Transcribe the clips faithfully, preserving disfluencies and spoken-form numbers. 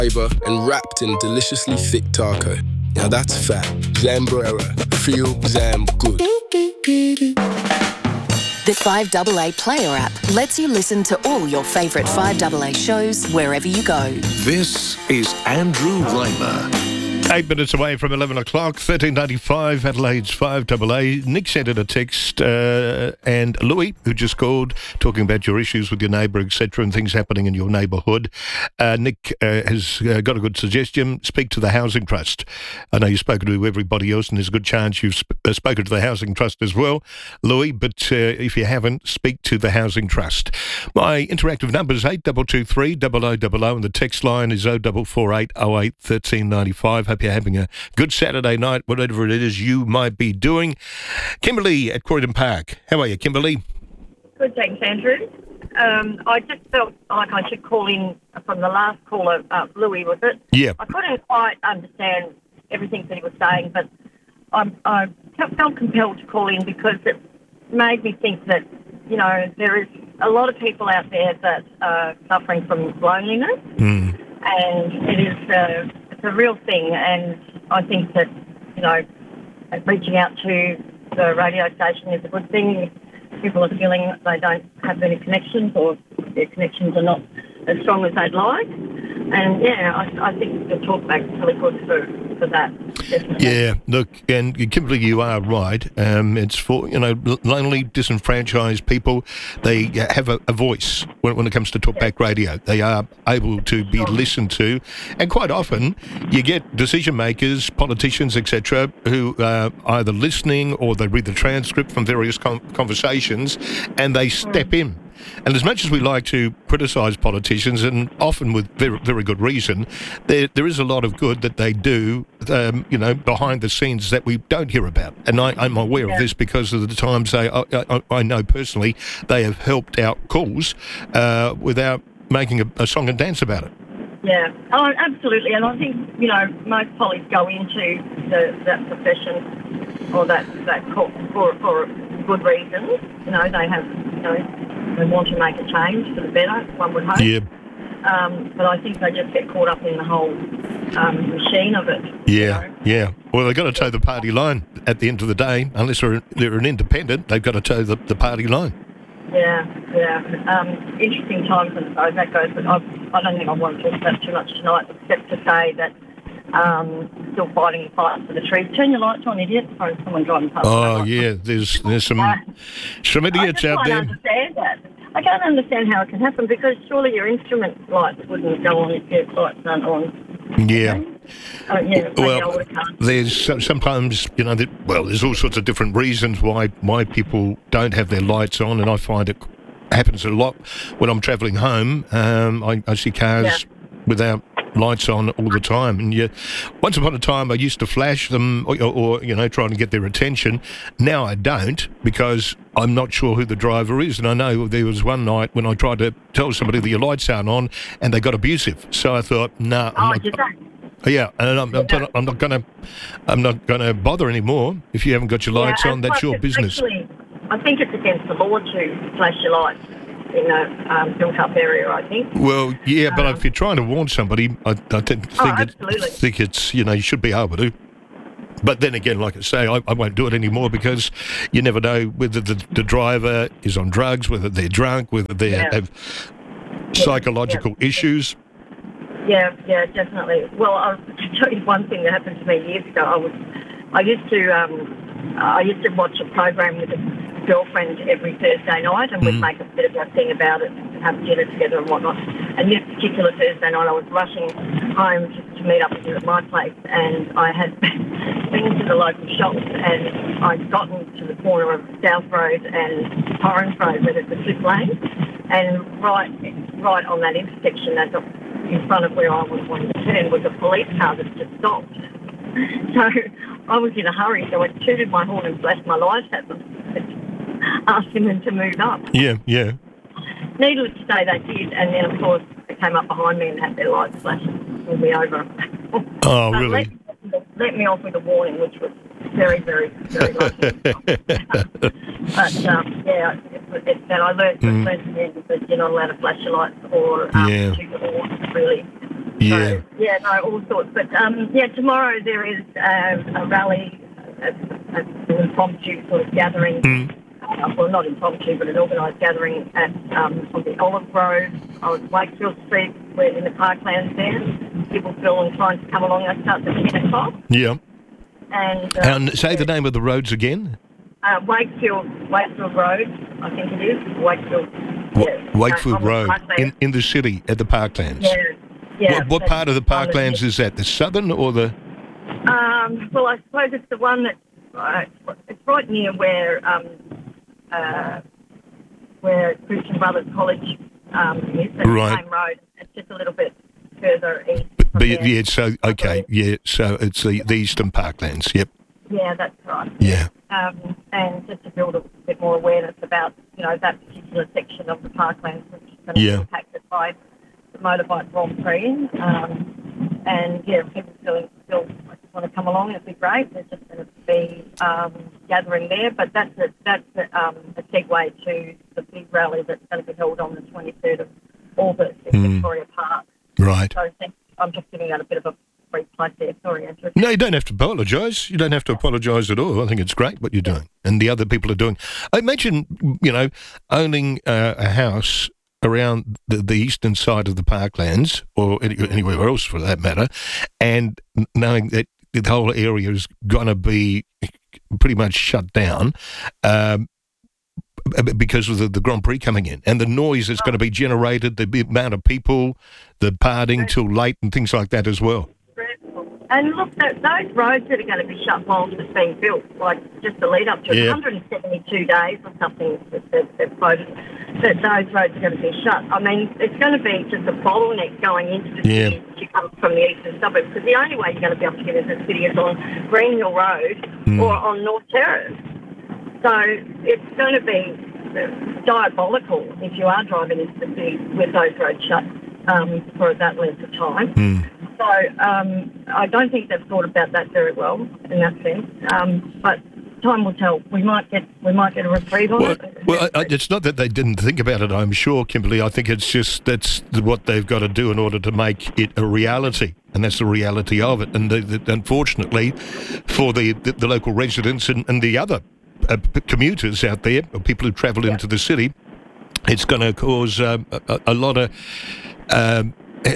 fibre and wrapped in deliciously thick taco. Now that's fat. Zambrera. Feel Zam good. The five A A Player app lets you listen to all your favourite five A A shows wherever you go. This is Andrew Reimer. Eight minutes away from eleven o'clock, thirteen ninety-five, Adelaide's five A A. Nick sent in a text, uh, and Louis, who just called, talking about your issues with your neighbour, et cetera, and things happening in your neighbourhood. Uh, Nick uh, has uh, got a good suggestion. Speak to the Housing Trust. I know you've spoken to everybody else, and there's a good chance you've sp- uh, spoken to the Housing Trust as well, Louis, but uh, if you haven't, speak to the Housing Trust. My interactive number is eight two two three, double oh double oh, and the text line is oh four four eight oh eight one three nine five. Hope you're having a good Saturday night, whatever it is you might be doing. Kimberly at Croydon Park. How are you, Kimberly? Good, thanks, Andrew. Um, I just felt like I should call in from the last caller, uh, Louis, was it? Yeah. I couldn't quite understand everything that he was saying, but I, I felt compelled to call in because it made me think that, you know, there is a lot of people out there that are suffering from loneliness, Mm. and it is uh, it's a real thing, and I think that, you know, reaching out to the radio station is a good thing. People are feeling that they don't have any connections, or their connections are not as strong as they'd like. And, yeah, I, I think the talkback's really good for, for that, definitely. Yeah, look, and Kimberly, you are right. Um, it's for, you know, lonely, disenfranchised people. They have a, a voice when, when it comes to talkback radio. They are able to be listened to. And quite often, you get decision makers, politicians, et cetera, who are either listening or they read the transcript from various con- conversations and they step in. And as much as we like to criticise politicians, and often with very, very good reason, there there is a lot of good that they do, um, you know, behind the scenes that we don't hear about. And I, I'm aware yeah. of this because of the times they, I, I, I know personally, they have helped out cause uh, without making a, a song and dance about it. Yeah, oh, absolutely. And I think, you know, most pollies go into the, that profession or that, that cause for, for good reasons. You know, they have, you know, they want to make a change for the better, one would hope. Yeah. Um, but I think they just get caught up in the whole um, machine of it. Yeah, you know? yeah. Well, they've got to toe the party line at the end of the day. Unless they're, they're an independent, they've got to toe the, the party line. Yeah, yeah. Um, interesting times as far as that goes, but I've, I don't think I want to talk about too much tonight, except to say that um, still fighting the fight for the trees. Turn your lights on, idiot. Sorry, someone driving past. Oh, yeah, there's there's some, uh, some idiots out there. I can't understand that. I can't understand how it can happen, because surely your instrument lights wouldn't go on if your lights aren't on. Yeah. Uh, yeah, Well, there's so- sometimes, you know, that, well, there's all sorts of different reasons why why people don't have their lights on, and I find it happens a lot when I'm travelling home. Um, I, I see cars Yeah. without lights on all the time, and yeah, once upon a time I used to flash them or, or you know, trying to get their attention. Now I don't, because I'm not sure who the driver is, and I know there was one night when I tried to tell somebody that your lights aren't on and they got abusive, so I thought, no, nah, Oh, I'm did not, they? yeah, and I'm, I'm, Yeah. I'm not gonna I'm not gonna bother anymore. If you haven't got your lights Yeah, on, and that's plus your it's business. Actually, I think it's against the law to flash your lights in a um, built-up area, I think. Well, yeah, but Um, if you're trying to warn somebody, I, I think, Oh, think, it, absolutely. think it's, you know, you should be able to. But then again, like I say, I, I won't do it anymore, because you never know whether the, the driver is on drugs, whether they're drunk, whether they Yeah. have psychological Yeah. issues. Yeah, yeah, definitely. Well, I'll tell you one thing that happened to me years ago. I was, I used to, um, I used to watch a program with a girlfriend every Thursday night, and we'd Mm. make a bit of a thing about it, have dinner together and whatnot. And this particular Thursday night, I was rushing home to, to meet up with her at my place, and I had been into the local shops, and I'd gotten to the corner of South Road and Torrens Road, where there's a slip lane, and right, right on that intersection, at the in front of where I was wanting to turn, was a police car that just stopped. So I was in a hurry, so I tooted my horn and flashed my lights at them, asking them to move up. Yeah, yeah. Needless to say, they did, and then, of course, they came up behind me and had their lights flash and pulled me over. Oh, But really? Let, let me off with a warning, which was very, very, very lucky. But, um, yeah, it, it, and I learned, Mm. learned from them that you're not allowed to flash your lights or um, Yeah. shoot the horn, really. Yeah. So, yeah, no, all sorts. But, um, yeah, tomorrow there is uh, a rally, a, a, an impromptu sort of gathering. Mm. Uh, well, not impromptu, but an organised gathering at um, on the Olive Grove on Wakefield Street. We're in the Parklands there. People feel inclined to come along. That starts at ten o'clock. Yeah. And, uh, And say the name of the roads again. Uh, Wakefield, Wakefield Road, I think it is. Wakefield. Wa- Yeah, Wakefield uh, on the Road Parklands. in, in the city at the Parklands. Yeah. Yeah. What, what that's part of the on Parklands is that? The southern or the? Um, well, I suppose it's the one that uh, it's right near where um, uh, where Christian Brothers College um, is. It's Right. the same road. It's just a little bit further east. from But, there. yeah. So okay. Yeah. So it's the, the Eastern Parklands. Yep. Yeah, that's right. Yeah. Um, and just to build a bit more awareness about, you know, that particular section of the Parklands, which is going to Yeah. be impacted by the motorbike Grand Prix. Um, and, yeah, if people still, still want to come along, it'd be great. There's just going to be um, gathering there. But that's a, that's a, um, a segue to the big rally that's going to be held on the twenty-third of August in Mm. Victoria Park. Right. So thank, I'm just giving out a bit of a free plug there. Sorry, Andrew. No, you don't have to apologise. You don't have to apologise at all. I think it's great what you're doing and the other people are doing. I imagine, you know, owning uh, a house around the, the eastern side of the Parklands or any, anywhere else for that matter, and knowing that the whole area is going to be pretty much shut down um, because of the, the Grand Prix coming in and the noise that's going to be generated, the amount of people, the partying till late and things like that as well. And look, th- those roads that are going to be shut whilst it's being built, like just the lead up to it, Yeah. one hundred seventy-two days or something that they've, they've quoted, that those roads are going to be shut. I mean, it's going to be just a bottleneck going into the Yeah. city if you come from the eastern suburbs, because the only way you're going to be able to get into the city is on Green Hill Road Mm. or on North Terrace. So it's going to be diabolical if you are driving into the city with those roads shut um, for that length of time. Mm. So um, I don't think they've thought about that very well in that sense. Um, but time will tell. We might get we might get a reprieve on Well, it. well I, I, it's not that they didn't think about it, I'm sure, Kimberly. I think it's just that's what they've got to do in order to make it a reality, and that's the reality of it. And the, the, unfortunately, for the, the, the local residents and, and the other uh, commuters out there, or people who travel into the city, it's going to cause um, a, a lot of um,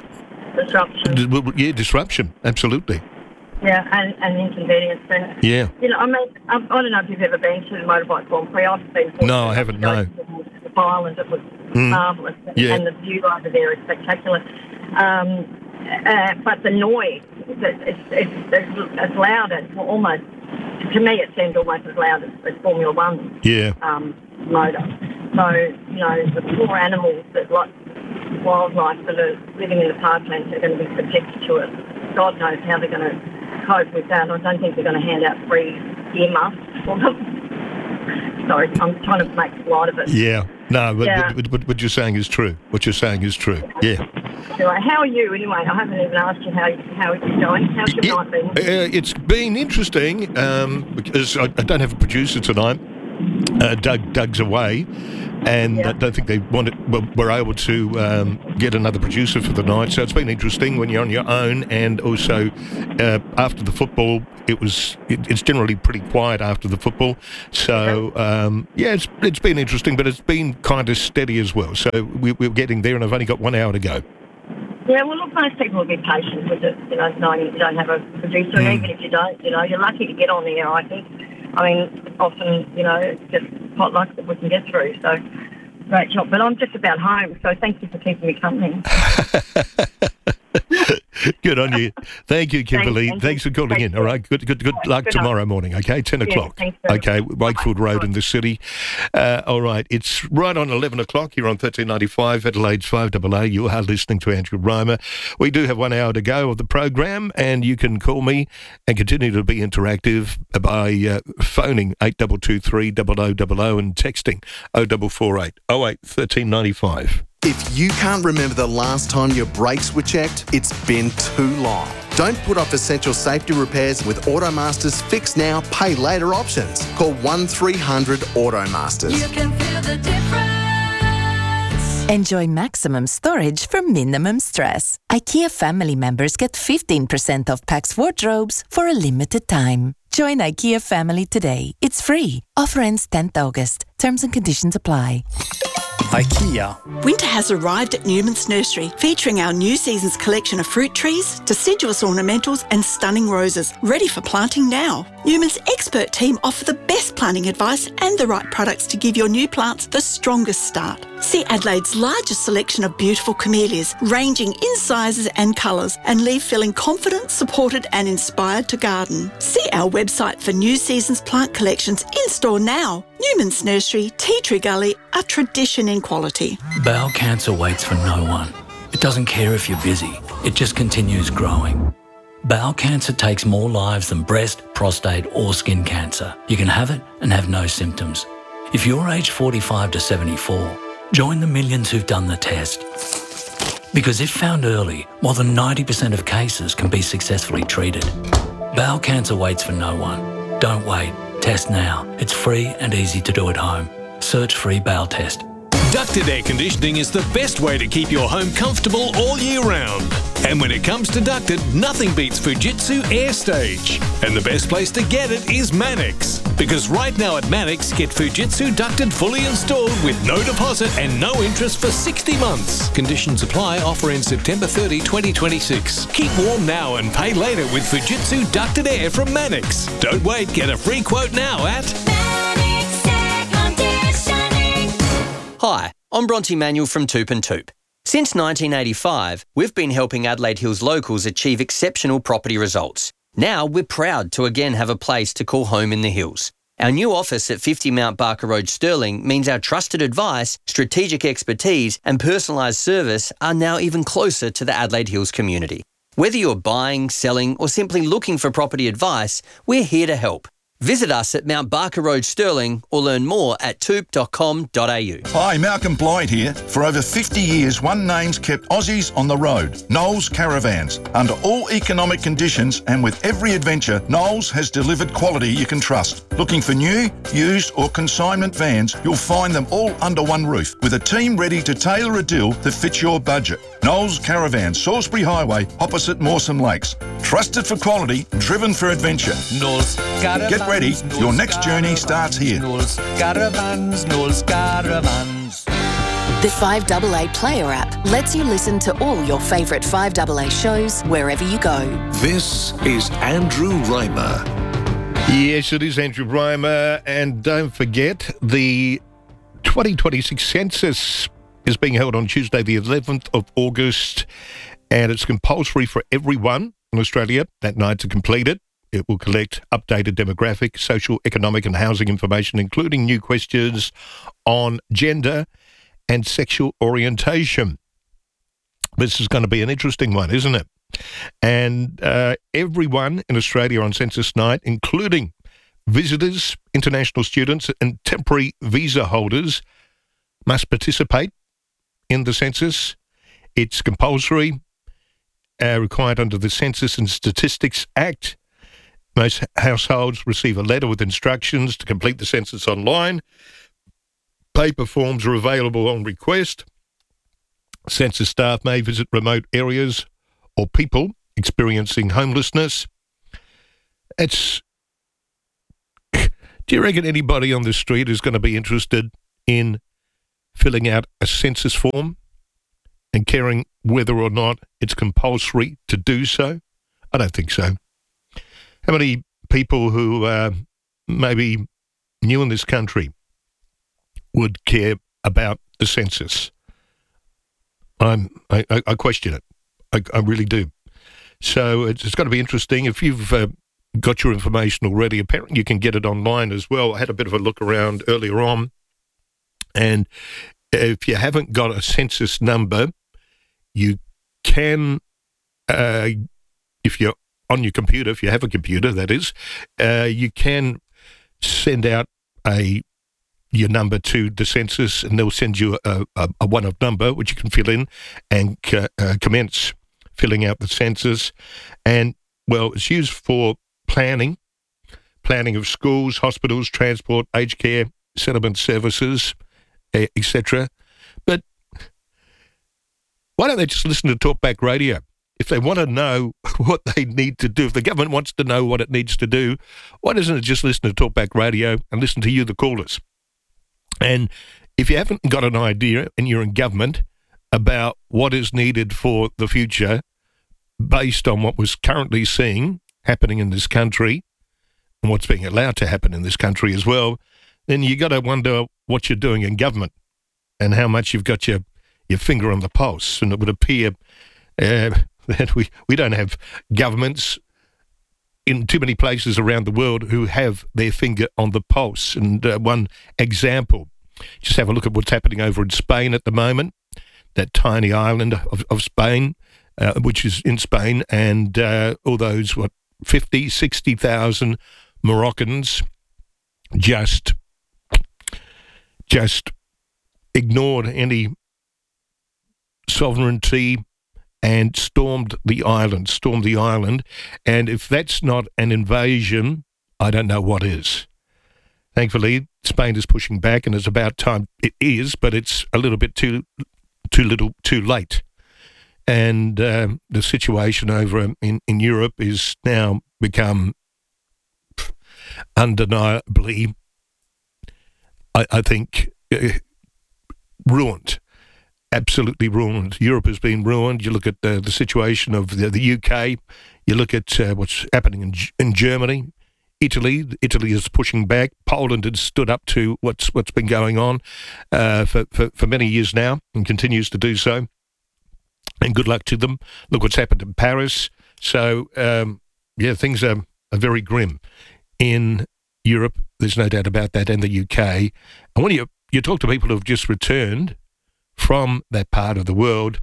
Disruption. yeah, disruption. Absolutely. Yeah, and, and inconvenience. And, Yeah. you know, I mean, I, I don't know if you've ever been to the Motorbike Grand Prix. I've been. No, I haven't, no. The Island, it was Mm. marvellous. Yeah. And the view over there is spectacular. Um, uh, but the noise, it's, it's, it's, it's as loud as, well, almost, to me it seemed almost as loud as, as Formula One Yeah. um, motor. So, you know, the poor animals that like wildlife that are living in the parklands are going to be subjected to it. God knows how they're going to cope with that. I don't think they're going to hand out free earmuffs for them. Sorry, I'm trying to make light of it. Yeah. No, but, Yeah. but, but what you're saying is true. What you're saying is true. Yeah. Anyway, how are you anyway? I haven't even asked you how, how it's going. How's your Yeah, night been? uh, it's been interesting um, because I, I don't have a producer tonight. Uh, Doug, Doug's away, and Yeah. I don't think they wanted. Well, we're able to um, get another producer for the night, so it's been interesting when you're on your own, and also uh, after the football, it was. It, it's generally pretty quiet after the football, so um, yeah, it's it's been interesting, but it's been kind of steady as well. So we, we're getting there, and I've only got one hour to go. Yeah, well, look, most people will be patient with it, you know, knowing you don't have a producer, and Mm. even if you don't, you know, you're lucky to get on the air, I think. I mean, often, you know, it's just pot luck that we can get through, so great job. But I'm just about home, so thank you for keeping me company. Good on you. Thank you, Kimberly. Thanks, Thanks for calling Thank in. you. All right. Good good, good luck Good tomorrow night. morning, okay? ten o'clock. thanks very Okay, much. Wakefield Road Bye. in the city. Uh, all right. It's right on eleven o'clock here on thirteen ninety-five, Adelaide's five A A. You are listening to Andrew Reimer. We do have one hour to go of the program, and you can call me and continue to be interactive by uh, phoning eight two two three zero zero zero zero and texting oh four four eight oh eight thirteen ninety-five. If you can't remember the last time your brakes were checked, it's been too long. Don't put off essential safety repairs with Automaster's Fix Now, Pay Later options. Call one three hundred Automasters. You can feel the difference. Enjoy maximum storage for minimum stress. IKEA family members get fifteen percent off Pax wardrobes for a limited time. Join IKEA family today. It's free. Offer ends tenth August. Terms and conditions apply. IKEA. Winter has arrived at Newman's Nursery, featuring our new season's collection of fruit trees, deciduous ornamentals and stunning roses, ready for planting now. Newman's expert team offer the best planting advice and the right products to give your new plants the strongest start. See Adelaide's largest selection of beautiful camellias, ranging in sizes and colours, and leave feeling confident, supported and inspired to garden. See our website for new season's plant collections in store now. Newman's Nursery, Tea Tree Gully, a tradition in quality. Bowel cancer waits for no one. It doesn't care if you're busy. It just continues growing. Bowel cancer takes more lives than breast, prostate or skin cancer. You can have it and have no symptoms. If you're aged forty-five to seventy-four, join the millions who've done the test. Because if found early, more than ninety percent of cases can be successfully treated. Bowel cancer waits for no one. Don't wait. Test now. It's free and easy to do at home. Search free bowel test. Ducted air conditioning is the best way to keep your home comfortable all year round. And when it comes to ducted, nothing beats Fujitsu AirStage. And the best place to get it is Manix. Because right now at Manix, get Fujitsu ducted fully installed with no deposit and no interest for sixty months. Conditions apply. Offer ends September thirtieth, twenty twenty-six. Keep warm now and pay later with Fujitsu ducted air from Manix. Don't wait. Get a free quote now at Manix Air Conditioning. Hi, I'm Bronte Manuel from Toop and Toop. Since nineteen eighty-five, we've been helping Adelaide Hills locals achieve exceptional property results. Now we're proud to again have a place to call home in the hills. Our new office at fifty Mount Barker Road, Stirling, means our trusted advice, strategic expertise and personalised service are now even closer to the Adelaide Hills community. Whether you're buying, selling or simply looking for property advice, we're here to help. Visit us at Mount Barker Road, Stirling, or learn more at toop dot com dot a u. Hi, Malcolm Blyde here. For over fifty years, one name's kept Aussies on the road, Knowles Caravans. Under all economic conditions and with every adventure, Knowles has delivered quality you can trust. Looking for new, used or consignment vans, you'll find them all under one roof, with a team ready to tailor a deal that fits your budget. Knowles Caravans, Salisbury Highway, opposite Mawson Lakes. Trusted for quality, driven for adventure. Knowles Caravans. Get ready, Knowles your next journey starts here. Knowles Caravans, Knowles Caravans. The five A A Player app lets you listen to all your favourite five A A shows wherever you go. This is Andrew Reimer. Yes, it is Andrew Reimer, and don't forget the twenty twenty-six census is being held on Tuesday the eleventh of August, and it's compulsory for everyone in Australia that night to complete it. It will collect updated demographic, social, economic and housing information, including new questions on gender and sexual orientation. This is going to be an interesting one, isn't it? And uh, everyone in Australia on census night, including visitors, international students and temporary visa holders, must participate in the census. It's compulsory, uh, required under the Census and Statistics Act. Most households receive a letter with instructions to complete the census online. Paper forms are available on request. Census staff may visit remote areas or people experiencing homelessness. It's. Do you reckon anybody on the street is going to be interested in filling out a census form and caring whether or not it's compulsory to do so? I don't think so. How many people who uh, maybe new in this country would care about the census? I'm, I, I question it. I, I really do. So it's, it's going to be interesting. If you've uh, got your information already, apparently you can get it online as well. I had a bit of a look around earlier on, and if you haven't got a census number, you can, uh, if you're on your computer, if you have a computer, that is, uh, you can send out a your number to the census, and they'll send you a, a, a one-off number which you can fill in and uh, uh, commence filling out the census. And, well, it's used for planning, planning of schools, hospitals, transport, aged care, settlement services, et cetera. But Why don't they just listen to Talkback Radio? If they want to know what they need to do, if the government wants to know what it needs to do, why doesn't it just listen to Talkback Radio and listen to you, the callers? And if you haven't got an idea and you're in government about what is needed for the future based on what was currently seeing happening in this country and what's being allowed to happen in this country as well, then you got to wonder what you're doing in government and how much you've got your, your finger on the pulse. And it would appear uh, that we, we don't have governments in too many places around the world who have their finger on the pulse. And uh, one example, just have a look at what's happening over in Spain at the moment, that tiny island of, of Spain, uh, which is in Spain, and uh, all those, what, fifty, sixty thousand Moroccans just, just ignored any sovereignty and stormed the island, stormed the island. And if that's not an invasion, I don't know what is. Thankfully, Spain is pushing back, and it's about time it is, but it's a little bit too too little, too late. And um, the situation over in, in Europe is now become undeniably, I, I think, uh, ruined. Absolutely ruined. Europe has been ruined. You look at the, the situation of the, the U K. You look at uh, what's happening in, in Germany, Italy. Italy is pushing back. Poland has stood up to what's what's been going on uh, for, for for many years now and continues to do so. And good luck to them. Look what's happened in Paris. So um, yeah, things are, are very grim in Europe. There's no doubt about that, and the U K. And when you you talk to people who've just returned from that part of the world,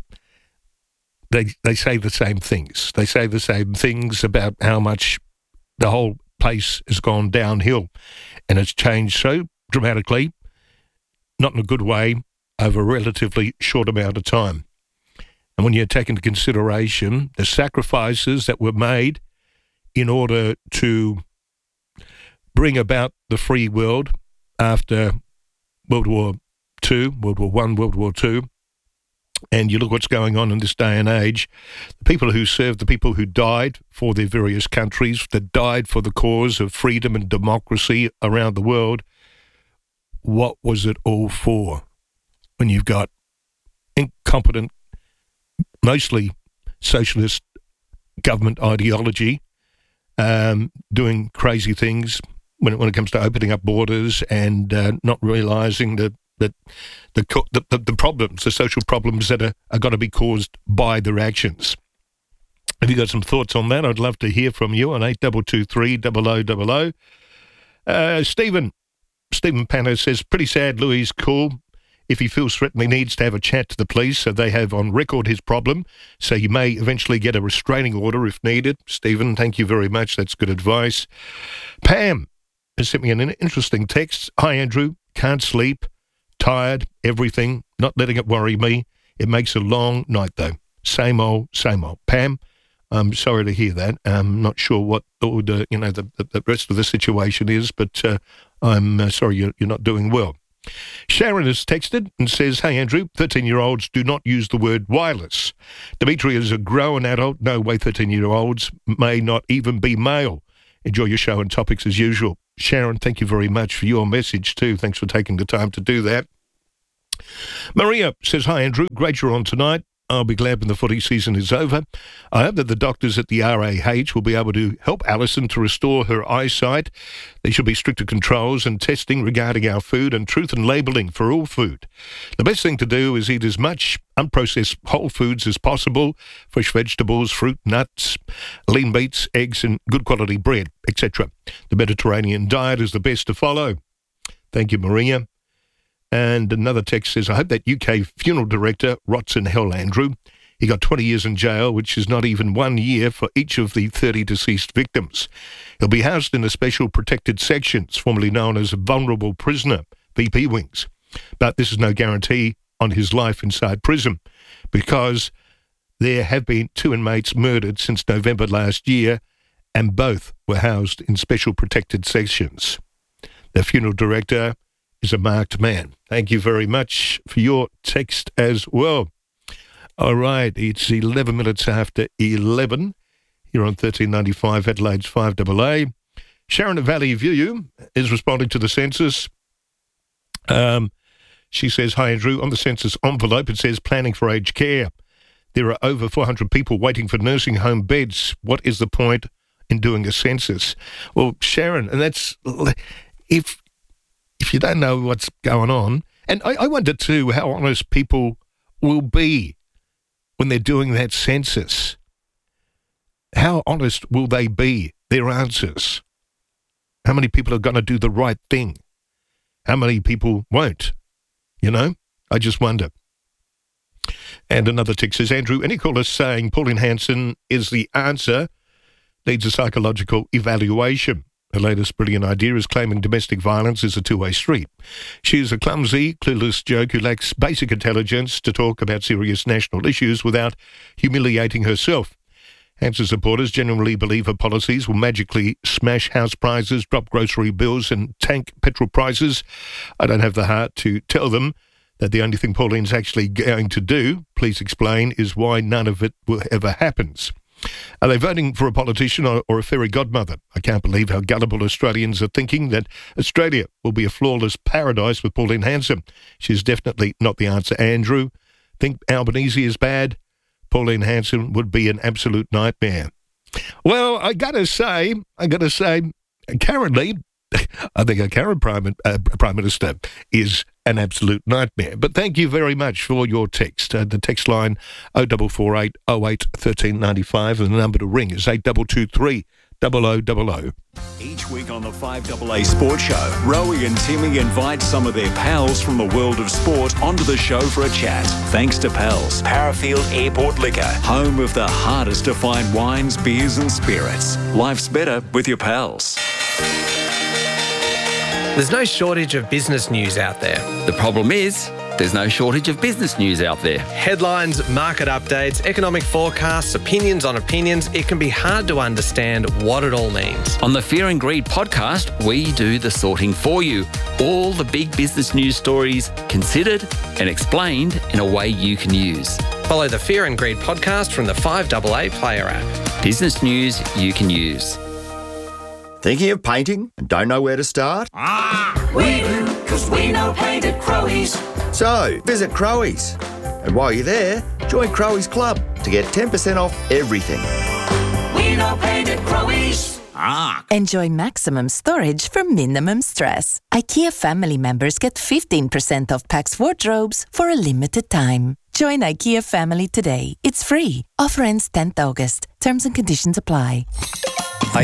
they they say the same things. They say the same things about how much the whole place has gone downhill, and it's changed so dramatically, not in a good way, over a relatively short amount of time. And when you take into consideration the sacrifices that were made in order to bring about the free world after World War Two, World War One, World War Two, and you look what's going on in this day and age, the people who served, the people who died for their various countries, that died for the cause of freedom and democracy around the world, what was it all for? When you've got incompetent, mostly socialist government ideology um, doing crazy things when it, when it comes to opening up borders and uh, not realising that that the, the the problems, the social problems that are, are going to be caused by their actions. Have you got some thoughts on that? I'd love to hear from you on eight two two three, double oh double oh. Uh, Stephen, Stephen Panner says, pretty sad Louis' call. If he feels threatened, he needs to have a chat to the police so they have on record his problem, so he may eventually get a restraining order if needed. Stephen, thank you very much. That's good advice. Pam has sent me an interesting text. Hi, Andrew. Can't sleep. Tired, everything, not letting it worry me. It makes a long night, though. Same old, same old. Pam, I'm sorry to hear that. I'm not sure what the, you know, the, the rest of the situation is, but uh, I'm uh, sorry you're, you're not doing well. Sharon has texted and says, hey, Andrew, thirteen-year-olds do not use the word wireless. Dimitri is a grown adult. No way thirteen-year-olds may not even be male. Enjoy your show and topics as usual. Sharon, thank you very much for your message too. Thanks for taking the time to do that. Maria says, hi, Andrew. Great you're on tonight. I'll be glad when the footy season is over. I hope that the doctors at the R A H will be able to help Alison to restore her eyesight. There should be stricter controls and testing regarding our food and truth and labelling for all food. The best thing to do is eat as much unprocessed whole foods as possible, fresh vegetables, fruit, nuts, lean meats, eggs and good quality bread, et cetera. The Mediterranean diet is the best to follow. Thank you, Maria. And another text says, I hope that U K funeral director rots in hell, Andrew. He got twenty years in jail, which is not even one year for each of the thirty deceased victims. He'll be housed in a special protected sections, formerly known as vulnerable prisoner, V P wings. But this is no guarantee on his life inside prison, because there have been two inmates murdered since November last year, and both were housed in special protected sections. The funeral director is a marked man. Thank you very much for your text as well. All right, it's eleven minutes after eleven here on thirteen ninety-five Adelaide's five A A. Sharon of Valley View is responding to the census. Um, she says, hi Andrew, on the census envelope it says planning for aged care. There are over four hundred people waiting for nursing home beds. What is the point in doing a census? Well, Sharon, and that's, if if you don't know what's going on, and I, I wonder too how honest people will be when they're doing that census. How honest will they be, their answers? How many people are going to do the right thing? How many people won't? You know, I just wonder. And another tick says, Andrew, any caller saying Pauline Hanson is the answer needs a psychological evaluation. Her latest brilliant idea is claiming domestic violence is a two-way street. She is a clumsy, clueless joke who lacks basic intelligence to talk about serious national issues without humiliating herself. Hanson supporters genuinely believe her policies will magically smash house prices, drop grocery bills and tank petrol prices. I don't have the heart to tell them that the only thing Pauline's actually going to do, please explain, is why none of it will ever happens. Are they voting for a politician or, or a fairy godmother? I can't believe how gullible Australians are thinking that Australia will be a flawless paradise with Pauline Hanson. She's definitely not the answer, Andrew. Think Albanese is bad? Pauline Hanson would be an absolute nightmare. Well, I gotta say, I gotta say, currently, I think our current Prime, uh, Prime Minister is an absolute nightmare. But thank you very much for your text. Uh, the text line oh four four eight oh eight one three nine five and the number to ring is eight two two three double oh double oh. Each week on the five A A Sports Show, Rowie and Timmy invite some of their pals from the world of sport onto the show for a chat. Thanks to Pals, Parafield Airport Liquor, home of the hardest to find wines, beers and spirits. Life's better with your pals. There's no shortage of business news out there. The problem is, there's no shortage of business news out there. Headlines, market updates, economic forecasts, opinions on opinions. It can be hard to understand what it all means. On the Fear and Greed podcast, we do the sorting for you. All the big business news stories considered and explained in a way you can use. Follow the Fear and Greed podcast from the five A A Player app. Business news you can use. Thinking of painting and don't know where to start? Ah, we do, because we know paint at Crowies. So, visit Crowies. And while you're there, join Crowies Club to get ten percent off everything. We know paint at Crowies. Ah. Enjoy maximum storage for minimum stress. IKEA family members get fifteen percent off Pax wardrobes for a limited time. Join IKEA family today. It's free. Offer ends tenth August. Terms and conditions apply.